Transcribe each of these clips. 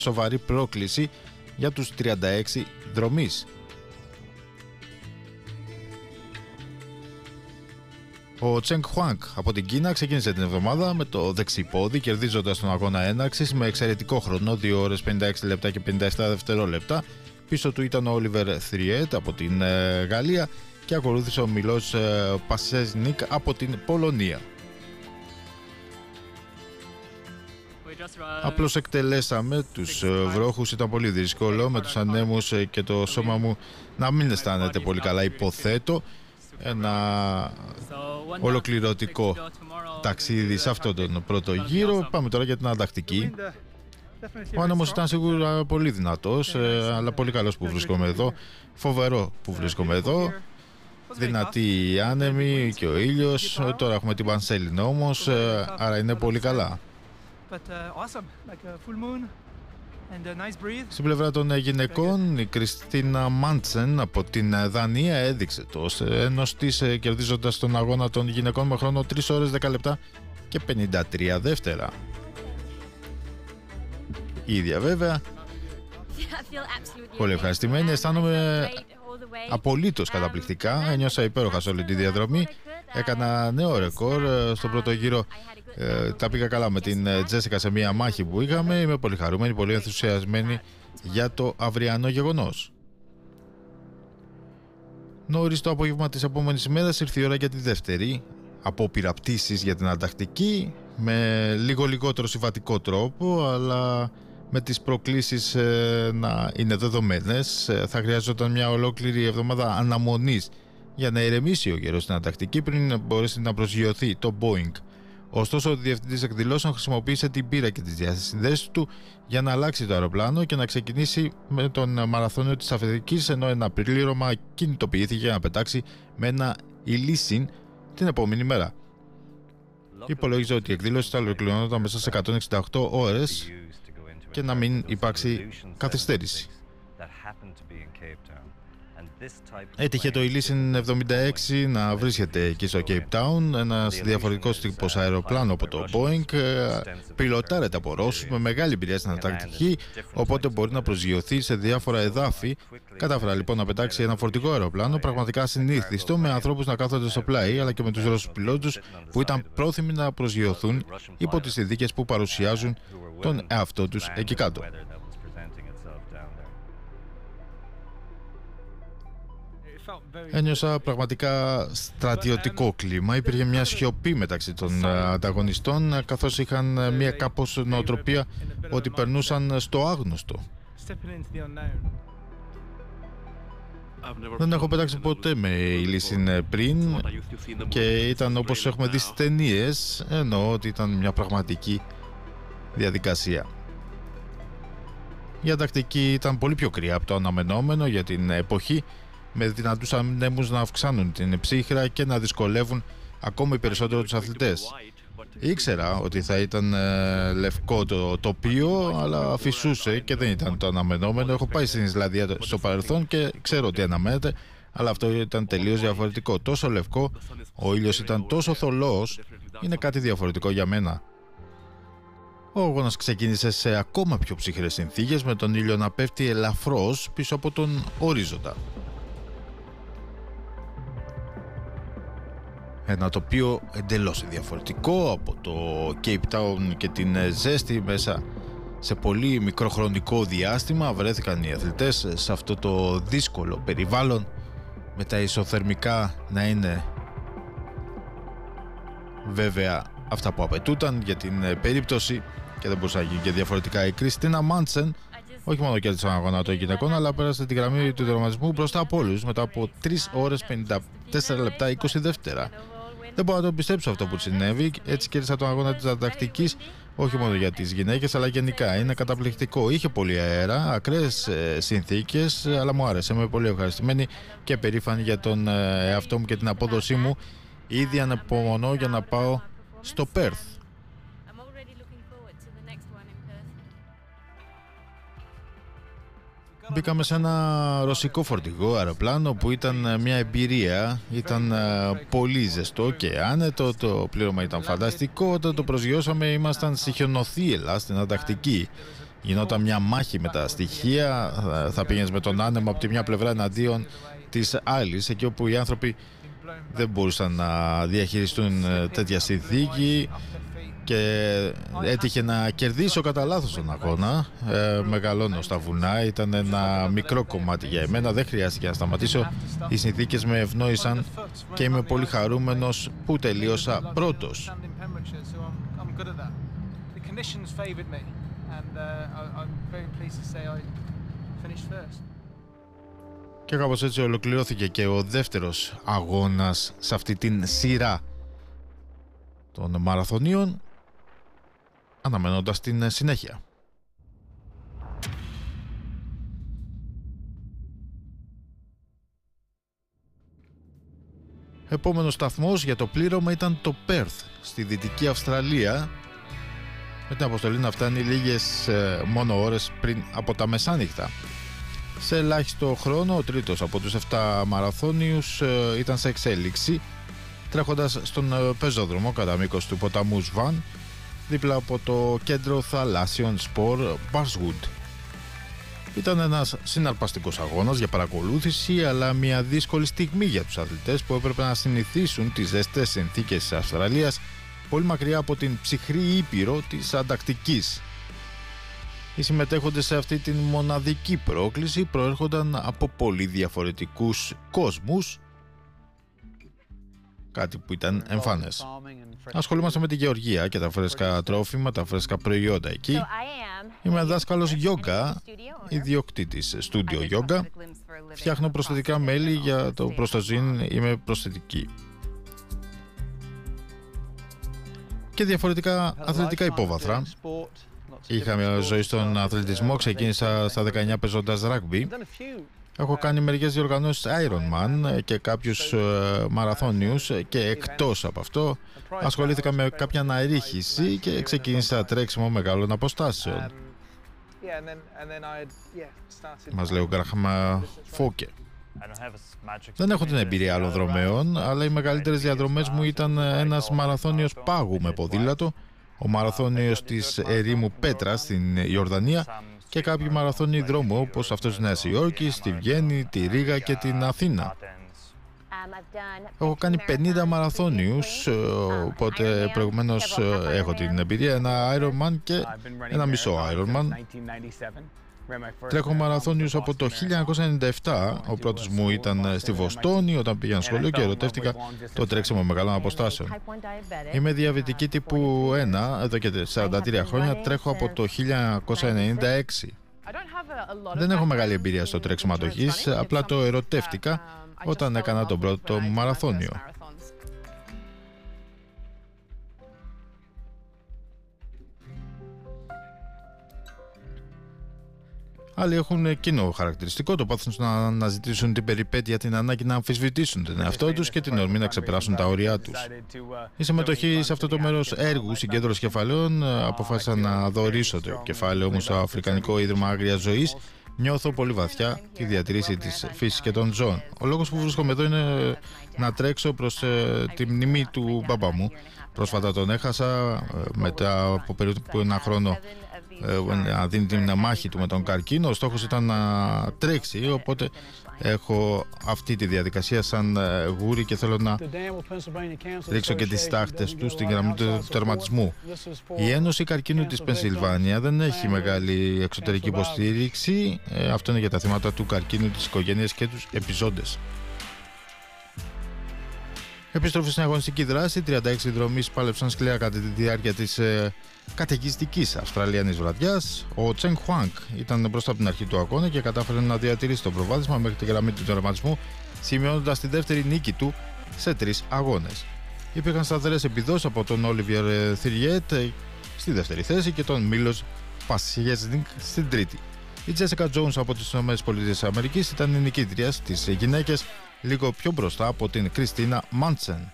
σοβαρή πρόκληση για τους 36 δρομείς. Ο Τσενγκ Χουάνγκ από την Κίνα ξεκίνησε την εβδομάδα με το δεξιπόδι, κερδίζοντας τον αγώνα έναρξης με εξαιρετικό χρόνο 2 ώρες 56 λεπτά και 57 δευτερόλεπτα. Πίσω του ήταν ο Όλιβερ Θριέτ από την Γαλλία και ακολούθησε ο Μιλός Πασέζνικ από την Πολωνία. Απλώς εκτελέσαμε τους βρόχους, ήταν πολύ δύσκολο με τους ανέμους και το σώμα μου να μην αισθάνεται πολύ καλά, υποθέτω. Ένα ολοκληρωτικό ταξίδι σε αυτόν τον πρώτο γύρο. Πάμε τώρα για την αντακτική. Ο άνεμος ήταν σίγουρα πολύ δυνατός, αλλά πολύ καλός που βρίσκομαι εδώ. Φοβερό που βρίσκομαι εδώ. Δυνατή η άνεμη και ο ήλιος. Τώρα έχουμε την πανσέλινο όμως, άρα είναι πολύ καλά. Στην πλευρά των γυναικών, η Κριστίνα Μάντσεν από την Δανία έδειξε το ένος της, κερδίζοντας τον αγώνα των γυναικών με χρόνο 3 ώρες 10 λεπτά και 53 δεύτερα. Η ίδια βέβαια, πολύ ευχαριστημένη, αισθάνομαι απολύτως καταπληκτικά, ένιωσα υπέροχα σε όλη τη διαδρομή. Έκανα νέο ρεκόρ στον πρώτο γύρο. Τα πήγα καλά με την Τζέσικα σε μια μάχη που είχαμε. Είμαι πολύ χαρούμενη, πολύ ενθουσιασμένη για το αυριανό γεγονός. Νωρίς το απόγευμα της επόμενης ημέρας ήρθε η ώρα για τη δεύτερη απόπειρα πτήσης για την αντακτική, με λίγο λιγότερο συμβατικό τρόπο, αλλά με τις προκλήσεις να είναι δεδομένες. Θα χρειαζόταν μια ολόκληρη εβδομάδα αναμονής για να ηρεμήσει ο καιρός στην αντακτική πριν μπορέσει να προσγειωθεί το Boeing. Ωστόσο, ο διευθυντής εκδηλώσεων χρησιμοποίησε την πείρα και τις διασυνδέσεις του για να αλλάξει το αεροπλάνο και να ξεκινήσει με τον μαραθώνιο της Αφρικής, ενώ ένα πλήρωμα κινητοποιήθηκε να πετάξει με ένα ηλίσιν την επόμενη μέρα. Υπολόγιζε ότι η εκδήλωση θα ολοκληρωνόταν μέσα σε 168 ώρες και να μην υπάρξει καθυστέρηση. Έτυχε το Ιλίσιν 76 να βρίσκεται εκεί στο Cape Town, ένας διαφορετικός τύπος αεροπλάνο από το Boeing, πιλοτάρεται από Ρώσους με μεγάλη εμπειρία στην Ανταρκτική, οπότε μπορεί να προσγειωθεί σε διάφορα εδάφη. Κατάφερα λοιπόν να πετάξει ένα φορτηγό αεροπλάνο, πραγματικά συνήθιστο, με ανθρώπους να κάθονται στο πλάι, αλλά και με τους Ρώσους πιλότους που ήταν πρόθυμοι να προσγειωθούν υπό τις συνθήκες που παρουσιάζουν τον εαυτό τους εκεί κάτω. Ένιωσα πραγματικά στρατιωτικό κλίμα. Υπήρχε μια σιωπή μεταξύ των ανταγωνιστών, καθώς είχαν μια κάπως νοοτροπία ότι περνούσαν στο άγνωστο. Δεν έχω πετάξει ποτέ με Ιλίσιν πριν και ήταν όπως έχουμε δει στις ταινίες, εννοώ ότι ήταν μια πραγματική διαδικασία. Η αντακτική ήταν πολύ πιο κρύα από το αναμενόμενο για την εποχή, με δυνατούς ανέμους να αυξάνουν την ψύχρα και να δυσκολεύουν ακόμη περισσότερο τους αθλητές. Ήξερα ότι θα ήταν λευκό το τοπίο, αλλά φυσούσε και δεν ήταν το αναμενόμενο. Έχω πάει στην Ισλανδία στο παρελθόν και ξέρω ότι αναμένεται, αλλά αυτό ήταν τελείως διαφορετικό. Τόσο λευκό, ο ήλιος ήταν τόσο θολός, είναι κάτι διαφορετικό για μένα. Ο αγώνας ξεκίνησε σε ακόμα πιο ψυχρές συνθήκες, με τον ήλιο να πέφτει ελαφρώς πίσω από τον ορίζοντα. Ένα τοπίο εντελώς διαφορετικό από το Cape Town και την ζέστη. Μέσα σε πολύ μικρό χρονικό διάστημα βρέθηκαν οι αθλητές σε αυτό το δύσκολο περιβάλλον, με τα ισοθερμικά να είναι βέβαια αυτά που απαιτούταν για την περίπτωση και δεν μπορούσε να γίνει και διαφορετικά. Η Κριστίνα Μάντσεν όχι μόνο κέρδισε τον αγώνα των γυναικών, αλλά πέρασε την γραμμή του τερματισμού μπροστά από όλους μετά από 3 ώρες 54 λεπτά 20 δεύτερα. Δεν μπορώ να το πιστέψω αυτό που συνέβη. Έτσι κέρδισα τον αγώνα της αντακτικής, όχι μόνο για τις γυναίκες, αλλά γενικά. Είναι καταπληκτικό. Είχε πολύ αέρα, ακραίες συνθήκες, αλλά μου άρεσε. Είμαι πολύ ευχαριστημένη και περήφανη για τον εαυτό μου και την απόδοσή μου. Ήδη ανεπομονώ για να πάω στο Πέρθ. Μπήκαμε σε ένα ρωσικό φορτηγό αεροπλάνο που ήταν μια εμπειρία. Ήταν πολύ ζεστό και άνετο. Το πλήρωμα ήταν φανταστικό. Όταν το προσγειώσαμε ήμασταν στη χιονοθύελλα στην Ανταρκτική. Γινόταν μια μάχη με τα στοιχεία, θα πήγαινες με τον άνεμο από τη μια πλευρά εναντίον της άλλης, εκεί όπου οι άνθρωποι δεν μπορούσαν να διαχειριστούν τέτοια συνθήκη και έτυχε να κερδίσω κατά λάθος τον αγώνα. Μεγαλώνω στα βουνά, ήταν ένα μικρό κομμάτι για εμένα, δεν χρειάστηκε να σταματήσω. Οι συνθήκες με ευνόησαν και είμαι πολύ χαρούμενος που τελείωσα πρώτος. Και κάπως έτσι ολοκληρώθηκε και ο δεύτερος αγώνας σε αυτή την σειρά των μαραθωνίων, αναμένοντας την συνέχεια. Επόμενος σταθμός για το πλήρωμα ήταν το Πέρθ στη Δυτική Αυστραλία, με την αποστολή να φτάνει λίγες μόνο ώρες πριν από τα μεσάνυχτα. Σε ελάχιστο χρόνο, ο τρίτος από τους 7 μαραθώνιους ήταν σε εξέλιξη, τρέχοντας στον πεζόδρομο κατά μήκος του ποταμού Σβάν, δίπλα από το κέντρο θαλάσσιων σπορ Barswood. Ήταν ένας συναρπαστικός αγώνας για παρακολούθηση, αλλά μια δύσκολη στιγμή για τους αθλητές που έπρεπε να συνηθίσουν τις ζεστές συνθήκες της Αυστραλίας, πολύ μακριά από την ψυχρή ήπειρο της Ανταρκτικής. Οι συμμετέχοντες σε αυτή την μοναδική πρόκληση προέρχονταν από πολύ διαφορετικούς κόσμους, κάτι που ήταν εμφανές. Ασχολούμαστε με τη γεωργία και τα φρέσκα τρόφιμα, τα φρέσκα προϊόντα εκεί. Είμαι δάσκαλος γιόγκα, ιδιοκτήτης στούντιο γιόγκα. Φτιάχνω προσθετικά μέλη για το προστοζήν, είμαι προσθετική. Και διαφορετικά αθλητικά υπόβαθρα. Είχα μια ζωή στον αθλητισμό, ξεκίνησα στα 19 παίζοντας ράγμπι. Έχω κάνει μερικές διοργανώσεις Ironman και κάποιους μαραθώνιους και εκτός από αυτό ασχολήθηκα με κάποια αναρρίχηση και ξεκίνησα τρέξιμο μεγάλων αποστάσεων. Μας λέει ο Γκραχμ Φόκε. Δεν έχω την εμπειρία άλλων δρομέων, αλλά οι μεγαλύτερες διαδρομές μου ήταν ένας μαραθώνιος πάγου με ποδήλατο, ο μαραθώνιος της ερήμου Πέτρα στην Ιορδανία και κάποιοι μαραθώνιοι δρόμου όπως αυτός της Νέας Υόρκης, τη Βιέννη, τη Ρήγα και την Αθήνα. Έχω κάνει 50 μαραθώνιους, οπότε προηγουμένως έχω την εμπειρία, ένα Ironman και ένα μισό Ironman. Τρέχω μαραθώνιους από το 1997, ο πρώτος μου ήταν στη Βοστόνη όταν πήγαινα σχολείο και ερωτεύτηκα το τρέξιμο μεγάλων αποστάσεων. Είμαι διαβητική τύπου 1, εδώ και 43 χρόνια, τρέχω από το 1996. Δεν έχω μεγάλη εμπειρία στο τρέξιμο αντοχής, απλά το ερωτεύτηκα όταν έκανα τον πρώτο μου μαραθώνιο. Άλλοι έχουν κοινό χαρακτηριστικό, το πάθος να αναζητήσουν την περιπέτεια, την ανάγκη να αμφισβητήσουν τον εαυτό τους και την ορμή να ξεπεράσουν τα όρια τους. Η συμμετοχή σε αυτό το μέρος έργου συγκέντρωσης κεφαλαίων αποφάσισα να δωρήσω το κεφάλαιο μου στο Αφρικανικό Ίδρυμα Άγριας Ζωής. Νιώθω πολύ βαθιά τη διατήρηση της φύσης και των ζώων. Ο λόγος που βρίσκομαι εδώ είναι να τρέξω προς τη μνημή του μπαμπά μου. Πρόσφατα τον έχασα μετά από περίπου ένα χρόνο να δίνει την μάχη του με τον καρκίνο. Ο στόχος ήταν να τρέξει, οπότε έχω αυτή τη διαδικασία σαν γούρι και θέλω να ρίξω και τις τάχτες του στην γραμμή του τερματισμού. Η Ένωση Καρκίνου της Πενσιλβάνια δεν έχει μεγάλη εξωτερική υποστήριξη. Αυτό είναι για τα θύματα του καρκίνου της οικογένειας και τους επιζώντες. Επιστροφή στην αγωνιστική δράση, 36 δρομείς πάλεψαν σκληρά κατά τη διάρκεια της καταιγιστικής Αυστραλιανής βραδιάς. Ο Τσενγκ Χουάνκ ήταν μπροστά από την αρχή του αγώνα και κατάφερε να διατηρήσει το προβάδισμα μέχρι τη γραμμή του τερματισμού, σημειώνοντας τη δεύτερη νίκη του σε 3 αγώνες. Υπήρχαν σταθερές επιδόσεις από τον Όλιβιερ Θηριέτ στη δεύτερη θέση και τον Μίλος Πασιέζνικ στην τρίτη. Η Τζέσικα Τζόουνς από τις ΗΠΑ ήταν η νικήτρια στις γυναίκες, λίγο πιο μπροστά από την Κριστίνα Μάντσεν.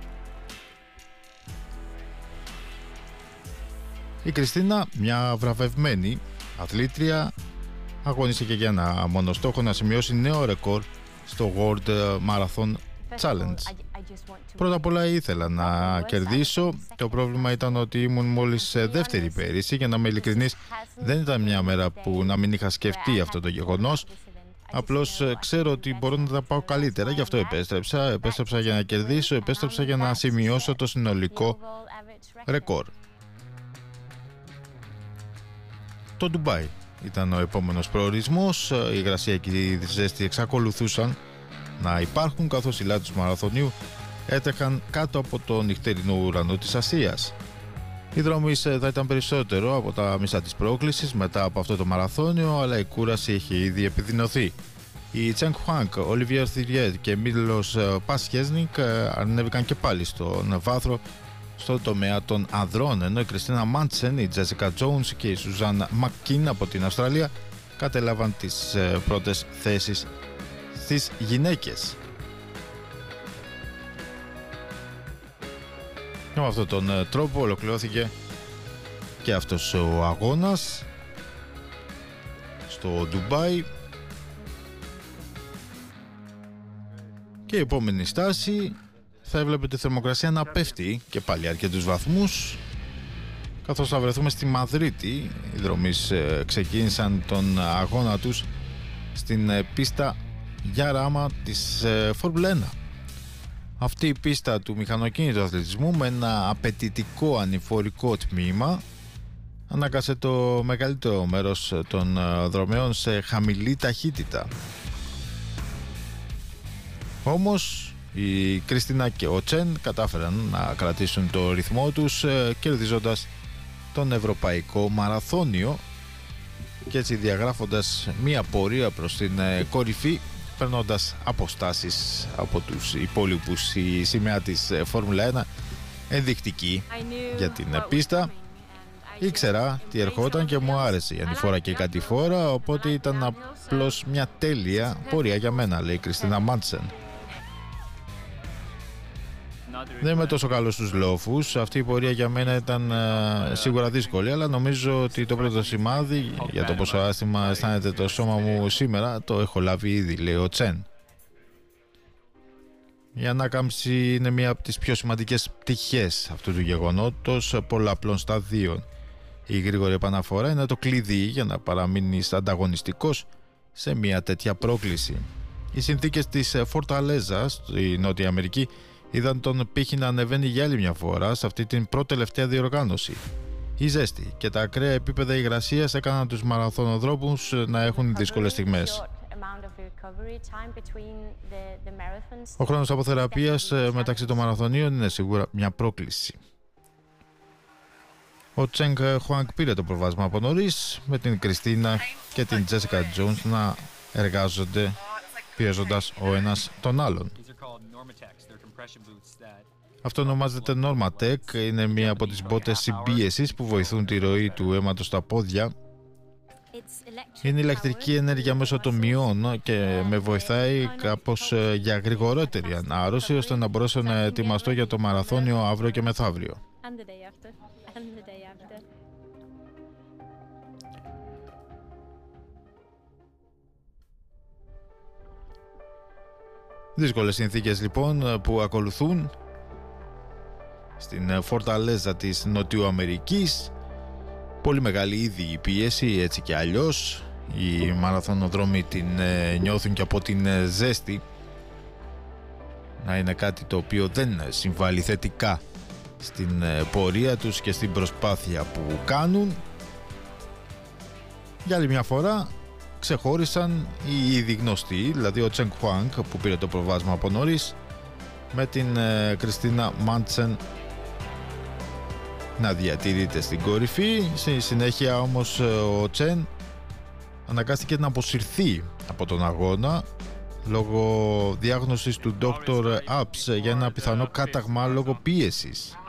Η Κριστίνα, μια βραβευμένη αθλήτρια, αγωνίστηκε για ένα μόνο στόχο, να σημειώσει νέο ρεκόρ στο World Marathon Challenge. Πρώτα απ' όλα ήθελα να κερδίσω. Το πρόβλημα ήταν ότι ήμουν μόλις δεύτερη πέρυσι. Για να είμαι ειλικρινής, δεν ήταν μια μέρα που να μην είχα σκεφτεί αυτό το γεγονός. Απλώς ξέρω ότι μπορώ να τα πάω καλύτερα, γι' αυτό επέστρεψα. Επέστρεψα για να κερδίσω, επέστρεψα για να σημειώσω το συνολικό ρεκόρ. Το Ντουμπάι ήταν ο επόμενος προορισμός. Η υγρασία και η ζέστη εξακολουθούσαν να υπάρχουν, καθώς οι λάτρες του μαραθωνίου έτρεχαν κάτω από το νυχτερινό ουρανό της Ασίας. Η δρομή θα ήταν περισσότερο από τα μισά της πρόκλησης μετά από αυτό το μαραθώνιο, αλλά η κούραση έχει ήδη επιδεινωθεί. Οι Τσενγκ Χουάνκ, Ολιβιέρ Θηριέτ και Μίλος Πασχέσνικ ανέβηκαν και πάλι στον βάθρο στο τομέα των ανδρών, ενώ η Κριστίνα Μάντσεν, η Τζέσικα Τζόουνς και η Σουζάν Μακκίν από την Αυστραλία κατέλαβαν τις πρώτες θέσεις στις γυναίκες. Και με αυτόν τον τρόπο ολοκληρώθηκε και αυτός ο αγώνας στο Ντουμπάι. Και η επόμενη στάση θα έβλεπε τη θερμοκρασία να πέφτει και πάλι αρκετούς βαθμούς, καθώς θα βρεθούμε στη Μαδρίτη. Οι δρομείς ξεκίνησαν τον αγώνα τους στην πίστα Γιάραμα της Φόρμουλα 1. Αυτή η πίστα του μηχανοκίνητου αθλητισμού με ένα απαιτητικό ανηφορικό τμήμα ανάγκασε το μεγαλύτερο μέρος των δρομέων σε χαμηλή ταχύτητα. Όμως η Κριστίνα και ο Τσεν κατάφεραν να κρατήσουν το ρυθμό τους, κερδίζοντας τον Ευρωπαϊκό Μαραθώνιο και έτσι διαγράφοντας μία πορεία προς την κορυφή, περνώντας αποστάσεις από τους υπόλοιπους. Η σημαία της Φόρμουλα 1 ενδεικτική για την πίστα. Ήξερα τι ερχόταν και μου άρεσε η ανηφόρα και η κατηφόρα, οπότε ήταν απλώς μια τέλεια πορεία για μένα, λέει η Κριστίνα Μάντσεν. Δεν είμαι τόσο καλός στους λόφους. Αυτή η πορεία για μένα ήταν σίγουρα δύσκολη, αλλά νομίζω ότι το πρώτο σημάδι για το πόσο άσχημα αισθάνεται το σώμα μου σήμερα το έχω λάβει ήδη, λέει ο Τσεν. Η ανάκαμψη είναι μία από τις πιο σημαντικές πτυχές αυτού του γεγονότος πολλαπλών σταδίων. Η γρήγορη επαναφορά είναι το κλειδί για να παραμείνεις ανταγωνιστικός σε μία τέτοια πρόκληση. Οι συνθήκες της Φορταλέζα στη Νότια Αμερική είδαν τον πύχη να ανεβαίνει για άλλη μια φορά σε αυτή την πρώτη-τελευταία διοργάνωση. Η ζέστη και τα ακραία επίπεδα υγρασίας έκαναν τους μαραθωνοδρόμους να έχουν δύσκολες στιγμές. Ο χρόνος αποθεραπείας μεταξύ των μαραθωνίων είναι σίγουρα μια πρόκληση. Ο Τσενγκ Χουάνκ πήρε το προβάδισμα από νωρίς, με την Κριστίνα και την Τζέσικα Τζόουνς να εργάζονται πιέζοντας ο ένας τον άλλον. Αυτό ονομάζεται Normatec, είναι μία από τις μπότες συμπίεσης που βοηθούν τη ροή του αίματος στα πόδια. Είναι ηλεκτρική ενέργεια μέσω των μειών και με βοηθάει κάπως για γρηγορότερη ανάρρωση, ώστε να μπορέσω να ετοιμαστώ για το μαραθώνιο αύριο και μεθαύριο. Δύσκολες συνθήκες λοιπόν που ακολουθούν στην Φορταλέζα της Νοτιού Αμερικής. Πολύ μεγάλη ήδη η πίεση, έτσι και αλλιώς. Οι μαραθωνοδρόμοι την νιώθουν και από την ζέστη να είναι κάτι το οποίο δεν συμβάλλει θετικά στην πορεία τους και στην προσπάθεια που κάνουν. Για άλλη μια φορά ξεχώρισαν οι ήδη γνωστοί, δηλαδή ο Τσενγκ Χουάνκ που πήρε το προβάδισμα από νωρίς, με την Κριστίνα Μάντσεν να διατηρείται στην κορυφή. Στη συνέχεια όμως ο Τσεν αναγκάστηκε να αποσυρθεί από τον αγώνα λόγω διάγνωσης του Dr. Apps για ένα πιθανό κάταγμα λόγω πίεσης.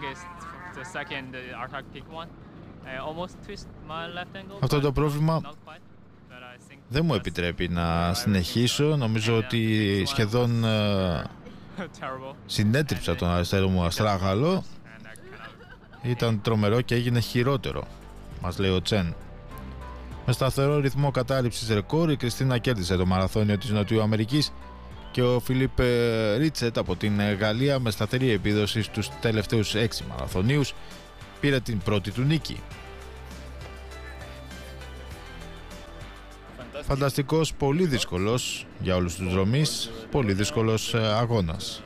Αυτό το πρόβλημα δεν μου επιτρέπει να συνεχίσω. Νομίζω ότι σχεδόν συνέτριψα τον αριστερό μου αστράγαλο. Ήταν τρομερό και έγινε χειρότερο, μας λέει ο Τσεν. Με σταθερό ρυθμό κατάρριψης ρεκόρ, η Κριστίνα κέρδισε το μαραθώνιο της Νοτιού Αμερικής και ο Φίλιπ Ρίτσετ από την Γαλλία με σταθερή επίδοση στους τελευταίους 6 μαραθωνίους πήρε την πρώτη του νίκη. Φανταστικός, πολύ δύσκολος για όλους τους δρομείς, πολύ δύσκολος αγώνας.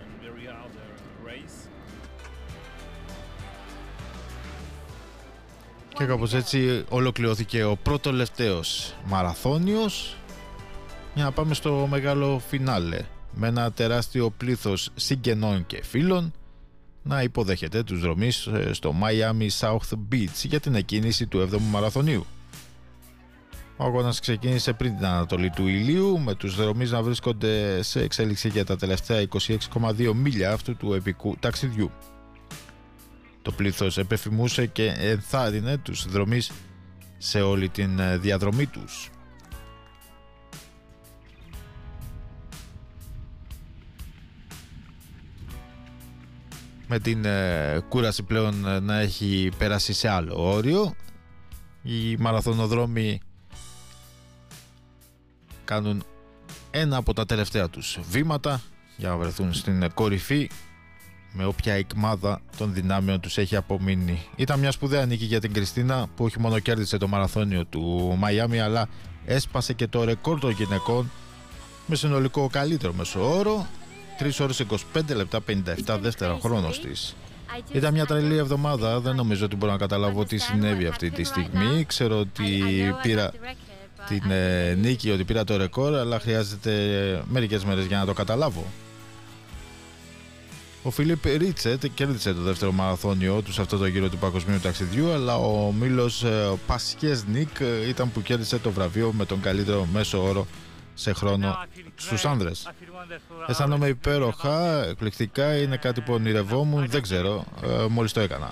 Και κάπως έτσι ολοκληρώθηκε ο πρώτο-τελευταίος μαραθώνιος για να πάμε στο μεγάλο φινάλε με ένα τεράστιο πλήθος συγγενών και φίλων να υποδέχεται τους δρομείς στο Miami South Beach για την εκκίνηση του 7ου μαραθωνίου. Ο αγώνας ξεκίνησε πριν την ανατολή του ηλίου, με τους δρομείς να βρίσκονται σε εξέλιξη για τα τελευταία 26,2 μίλια αυτού του επικού ταξιδιού. Το πλήθος επεφημούσε και ενθάρρυνε τους δρομείς σε όλη την διαδρομή τους. Με την κούραση πλέον να έχει περάσει σε άλλο όριο, οι μαραθωνοδρόμοι κάνουν ένα από τα τελευταία τους βήματα για να βρεθούν στην κορυφή με όποια εκμάδα των δυνάμεων τους έχει απομείνει. Ήταν μια σπουδαία νίκη για την Κριστίνα που όχι μόνο κέρδισε το μαραθώνιο του Μαϊάμι αλλά έσπασε και το ρεκόρ των γυναικών με συνολικό καλύτερο μέσο όρο 3 ώρες 25 λεπτά 57 δεύτερα χρόνος της. Ήταν μια τρελή εβδομάδα, δεν νομίζω ότι μπορώ να καταλάβω τι συνέβη αυτή τη στιγμή. Ξέρω ότι πήρα την νίκη, ότι πήρα το ρεκόρ, αλλά χρειάζεται μερικές μέρες για να το καταλάβω. Ο Φίλιπ Ρίτσετ κέρδισε το δεύτερο μαραθώνιο του σε αυτό το γύρο του παγκοσμίου ταξιδιού, αλλά ο Μίλος Πασιέσνικ ήταν που κέρδισε το βραβείο με τον καλύτερο μέσο όρο σε χρόνο στους άνδρες. Αισθάνομαι υπέροχα, εκπληκτικά, είναι κάτι που ονειρευόμουν, δεν ξέρω, μόλις το έκανα.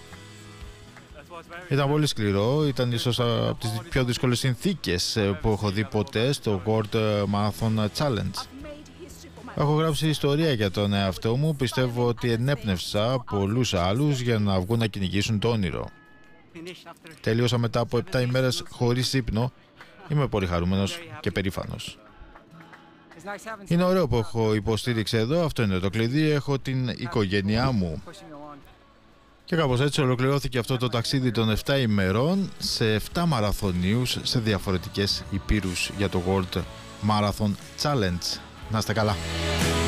Ήταν πολύ σκληρό, ήταν ίσως από τις πιο δύσκολες συνθήκες που έχω δει ποτέ στο World Marathon Challenge. Έχω γράψει ιστορία για τον εαυτό μου, πιστεύω ότι ενέπνευσα πολλούς άλλους για να βγουν να κυνηγήσουν το όνειρο. Τελείωσα μετά από 7 ημέρες χωρίς ύπνο, είμαι πολύ χαρούμενος και περήφανος. Είναι ωραίο που έχω υποστήριξη εδώ, αυτό είναι το κλειδί, έχω την οικογένειά μου. Και κάπως έτσι ολοκληρώθηκε αυτό το ταξίδι των 7 ημερών σε 7 μαραθωνίους σε διαφορετικές υπήρους για το World Marathon Challenge. Να είστε καλά.